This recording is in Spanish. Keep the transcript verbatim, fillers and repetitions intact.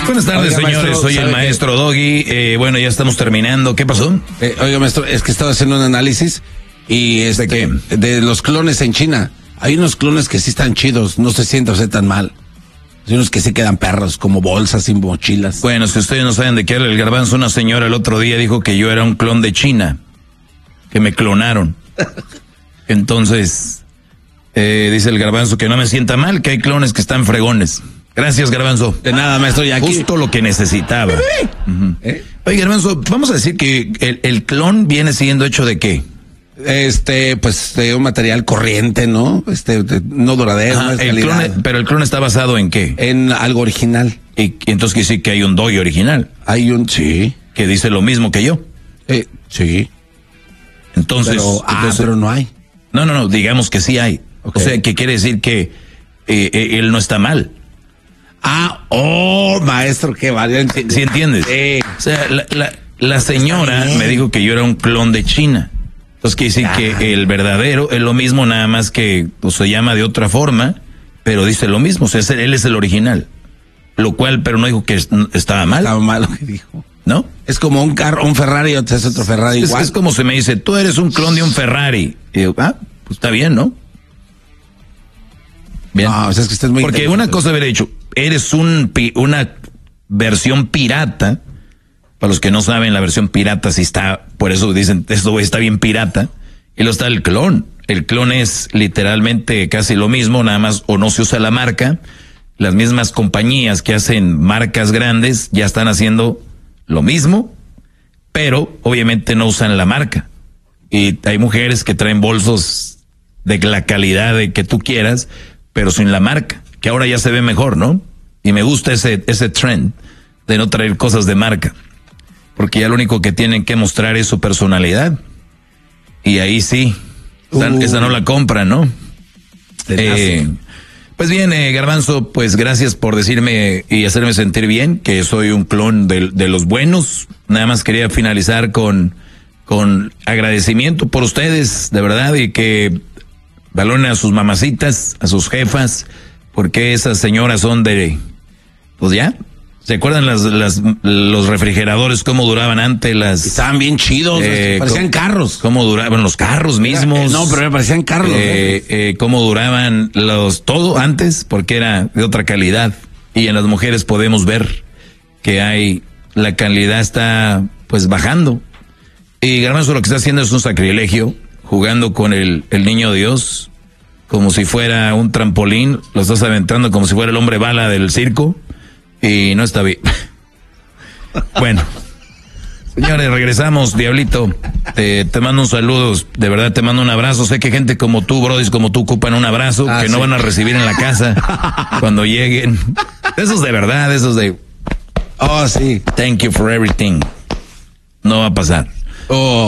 Buenas tardes, oiga, señores, maestro, soy el maestro que... Doggy. Eh, bueno, ya estamos terminando. ¿Qué pasó? Eh, oiga, maestro, es que estaba haciendo un análisis y este, ¿de qué? De los clones en China. Hay unos clones que sí están chidos, no se sienten usted tan mal. Hay unos que sí quedan perros, como bolsas y mochilas. Bueno, si ustedes no saben de qué habla el garbanzo, una señora el otro día dijo que yo era un clon de China, que me clonaron. Entonces, eh, dice el garbanzo que no me sienta mal, que hay clones que están fregones. Gracias, garbanzo. De nada, maestro, y aquí... Justo lo que necesitaba. Uh-huh. ¿Eh? Oye, garbanzo, vamos a decir que el, el clon viene siendo hecho de qué? Este, pues, de un material corriente, ¿no? Este, de, no duradero, Ajá, no es el calidad. clon, pero el clon está basado en qué? En algo original. Y, y entonces quiere decir que hay un doy original. Hay un, sí. Que dice lo mismo que yo. Eh, sí. Entonces, pero, ah, entonces, pero no hay. No, no, no, digamos que sí hay. Okay. O sea, que quiere decir que eh, eh, él no está mal. Ah, oh, maestro, qué vale. ¿Sí, ¿sí entiendes? Sí. O sea, la, la, la señora me dijo que yo era un clon de China. Entonces quiere decir ah. que el verdadero es lo mismo, nada más que pues, se llama de otra forma, pero dice lo mismo. O sea, él es el original. Lo cual, pero no dijo que estaba mal. Estaba mal lo que dijo. ¿No? Es como un carro, un Ferrari, otro es otro Ferrari es, igual. Es como se me dice, tú eres un clon de un Ferrari. Y digo, ah, pues está bien, ¿no? Bien. No, o sea, es que usted es muy Porque una cosa haber dicho, eres un una versión pirata. Para los que no saben, la versión pirata sí está, por eso dicen, esto está bien pirata. Y luego está el clon. El clon es literalmente casi lo mismo, nada más o no se usa la marca. Las mismas compañías que hacen marcas grandes ya están haciendo lo mismo, pero obviamente no usan la marca. Y hay mujeres que traen bolsos de la calidad de que tú quieras, pero sin la marca, que ahora ya se ve mejor, ¿no? Y me gusta ese, ese trend de no traer cosas de marca, porque ya lo único que tienen que mostrar es su personalidad. Y ahí sí, esa, uh, esa no la compran, ¿no? Eh, pues bien, eh, Garbanzo, pues gracias por decirme y hacerme sentir bien, que soy un clon de, de los buenos. Nada más quería finalizar con, con agradecimiento por ustedes, de verdad, y que valoren a sus mamacitas, a sus jefas, porque esas señoras son de, pues ya, ¿se acuerdan las, las, los refrigeradores cómo duraban antes? Las estaban bien chidos, eh, parecían cómo, carros. Cómo duraban los carros mismos. Eh, no, pero parecían carros. Eh, eh, cómo duraban los, todo antes, porque era de otra calidad. Y en las mujeres podemos ver que hay, la calidad está pues bajando. Y Garbanzo lo que está haciendo es un sacrilegio, jugando con el, el niño Dios, como si fuera un trampolín, lo estás aventando como si fuera el hombre bala del circo. Y no está bien. Bueno, señores, regresamos, Diablito. Te, te mando un saludo, de verdad te mando un abrazo. Sé que gente como tú, brodis, como tú, ocupan un abrazo ah, que sí. no van a recibir en la casa cuando lleguen. Esos de verdad, esos de... Oh, sí. Thank you for everything. No va a pasar. Oh.